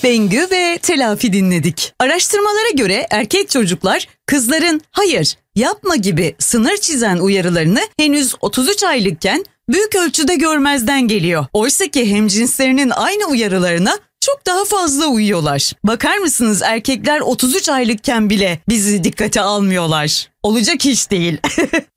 Bengü ve Telafi dinledik. Araştırmalara göre erkek çocuklar kızların hayır, yapma gibi sınır çizen uyarılarını henüz 33 aylıkken büyük ölçüde görmezden geliyor. Oysa ki hemcinslerinin aynı uyarılarına çok daha fazla uyuyorlar. Bakar mısınız, erkekler 33 aylıkken bile bizi dikkate almıyorlar. Olacak iş değil.